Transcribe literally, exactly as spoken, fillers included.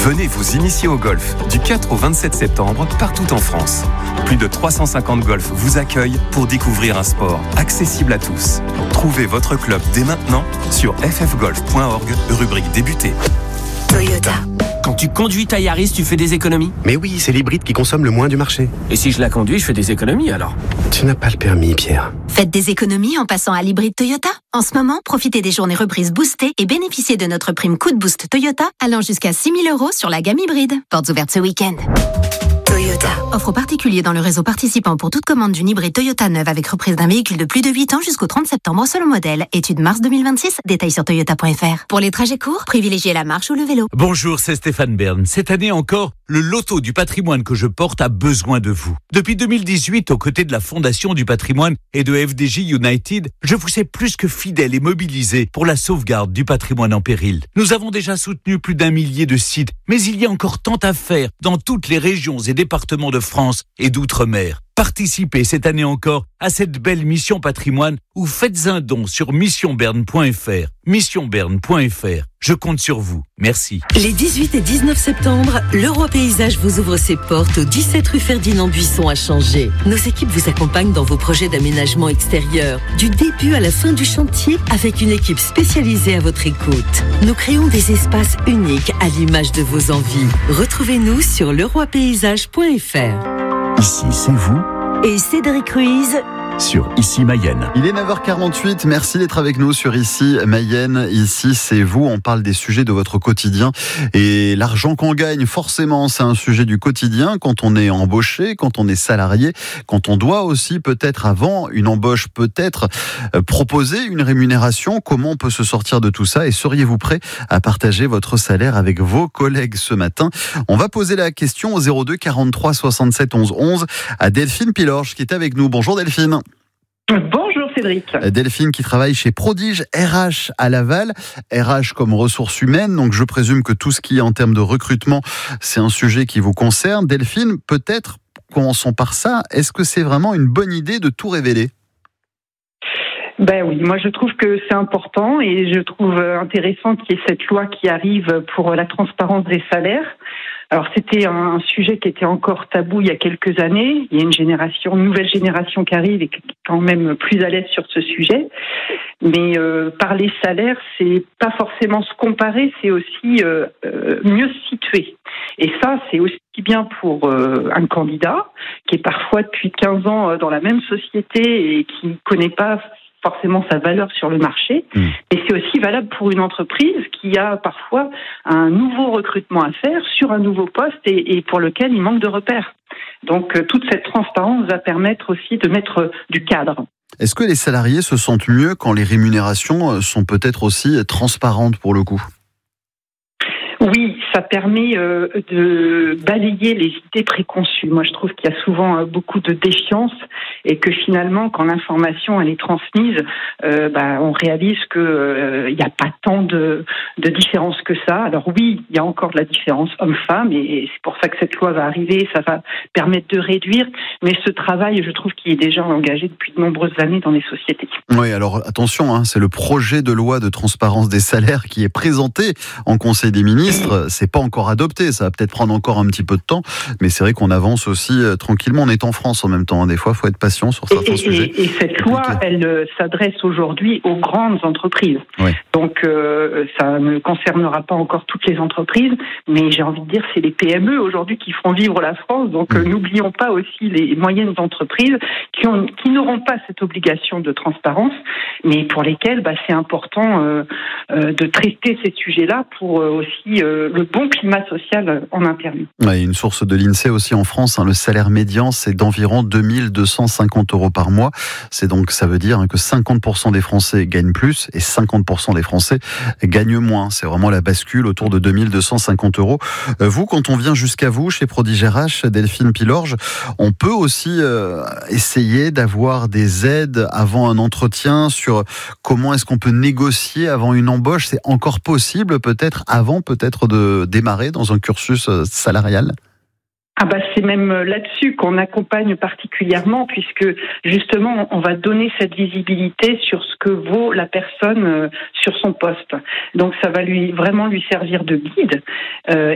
Venez vous initier au golf du quatre au vingt-sept septembre partout en France. Plus de trois cent cinquante golfs vous accueillent pour découvrir un sport accessible à tous. Trouvez votre club dès maintenant sur f f golf point org, rubrique débuter. Toyota. Quand tu conduis ta Yaris, tu fais des économies? Mais oui, c'est l'hybride qui consomme le moins du marché. Et si je la conduis, je fais des économies alors? Tu n'as pas le permis, Pierre. Faites des économies en passant à l'hybride Toyota. En ce moment, profitez des journées reprises boostées et bénéficiez de notre prime coup de boost Toyota allant jusqu'à six mille euros sur la gamme hybride. Portes ouvertes ce week-end. Toyota. Offre aux particuliers dans le réseau participant pour toute commande d'une hybride Toyota neuve avec reprise d'un véhicule de plus de huit ans jusqu'au trente septembre selon modèle. Étude mars deux mille vingt-six. Détails sur toyota point f r. Pour les trajets courts, privilégiez la marche ou le vélo. Bonjour, c'est Stéphane Bern. Cette année encore, le loto du patrimoine que je porte a besoin de vous. Depuis deux mille dix-huit, aux côtés de la Fondation du patrimoine et de F D J United, je vous ai plus que fidèle et mobilisé pour la sauvegarde du patrimoine en péril. Nous avons déjà soutenu plus d'un millier de sites, mais il y a encore tant à faire dans toutes les régions et départements de France et d'outre-mer. Participez cette année encore à cette belle mission patrimoine ou faites un don sur mission berne point f r. mission berne point f r. Je compte sur vous. Merci. Les dix-huit et dix-neuf septembre, Leroy Paysage vous ouvre ses portes au dix-sept rue Ferdinand Buisson à Changé. Nos équipes vous accompagnent dans vos projets d'aménagement extérieur, du début à la fin du chantier, avec une équipe spécialisée à votre écoute. Nous créons des espaces uniques à l'image de vos envies. Retrouvez-nous sur leroy paysage point f r. Ici, c'est vous Et Cédric Ruiz sur Ici Mayenne. Il est neuf heures quarante-huit, merci d'être avec nous sur Ici Mayenne. Ici c'est vous, on parle des sujets de votre quotidien et l'argent qu'on gagne, forcément c'est un sujet du quotidien quand on est embauché, quand on est salarié, quand on doit aussi peut-être avant une embauche peut-être proposer une rémunération. Comment on peut se sortir de tout ça et seriez-vous prêt à partager votre salaire avec vos collègues ce matin? On va poser la question au zéro deux quarante-trois soixante-sept onze onze à Delphine Pilorge qui est avec nous. Bonjour Delphine. Bonjour Cédric. Delphine qui travaille chez Prodige R H à Laval. R H comme ressources humaines, donc je présume que tout ce qui est en termes de recrutement, c'est un sujet qui vous concerne. Delphine, peut-être, commençons par ça, est-ce que c'est vraiment une bonne idée de tout révéler ? Ben oui, moi je trouve que c'est important et je trouve intéressant qu'il y ait cette loi qui arrive pour la transparence des salaires. Alors c'était un sujet qui était encore tabou il y a quelques années. Il y a une génération, une nouvelle génération qui arrive et qui est quand même plus à l'aise sur ce sujet. Mais euh, parler salaire, c'est pas forcément se comparer, c'est aussi euh, euh, mieux se situer. Et ça, c'est aussi bien pour euh, un candidat qui est parfois depuis quinze ans dans la même société et qui ne connaît pas forcément sa valeur sur le marché, mmh. mais c'est aussi valable pour une entreprise qui a parfois un nouveau recrutement à faire sur un nouveau poste et, et pour lequel il manque de repères. Donc euh, toute cette transparence va permettre aussi de mettre du cadre. Est-ce que les salariés se sentent mieux quand les rémunérations sont peut-être aussi transparentes pour le coup ? Oui, ça permet euh, de balayer les idées préconçues. Moi, je trouve qu'il y a souvent euh, beaucoup de défiance et que finalement, quand l'information elle est transmise, euh, bah, on réalise que euh, il n'y a pas tant de, de différence que ça. Alors oui, il y a encore de la différence homme-femme et c'est pour ça que cette loi va arriver, ça va permettre de réduire. Mais ce travail, je trouve qu'il est déjà engagé depuis de nombreuses années dans les sociétés. Oui, alors attention, hein, c'est le projet de loi de transparence des salaires qui est présenté en Conseil des ministres. C'est pas encore adopté, ça va peut-être prendre encore un petit peu de temps, mais c'est vrai qu'on avance aussi euh, tranquillement. On est en France en même temps, hein. Des fois il faut être patient sur certains et, sujets. Et, et cette loi, elle euh, s'adresse aujourd'hui aux grandes entreprises. Oui. Donc euh, ça ne concernera pas encore toutes les entreprises, mais j'ai envie de dire c'est les P M E aujourd'hui qui font vivre la France. Donc mmh. euh, n'oublions pas aussi les moyennes entreprises qui, ont, qui n'auront pas cette obligation de transparence, mais pour lesquelles bah, c'est important euh, euh, de traiter ces sujets-là pour euh, aussi euh, le bon climat social en interne. Ouais, une source de l'INSEE aussi en France, hein, le salaire médian c'est d'environ deux mille deux cent cinquante euros par mois. C'est donc, ça veut dire hein, que cinquante pour cent des Français gagnent plus et cinquante pour cent des Français gagnent moins. C'est vraiment la bascule autour de deux mille deux cent cinquante euros. Euh, vous, quand on vient jusqu'à vous chez Prodige R H, Delphine Pilorge, on peut aussi euh, essayer d'avoir des aides avant un entretien sur comment est-ce qu'on peut négocier avant une embauche. C'est encore possible peut-être avant peut-être de démarrer dans un cursus salarial ? Ah bah c'est même là-dessus qu'on accompagne particulièrement puisque justement on va donner cette visibilité sur ce que vaut la personne euh, sur son poste. Donc ça va lui vraiment lui servir de guide euh,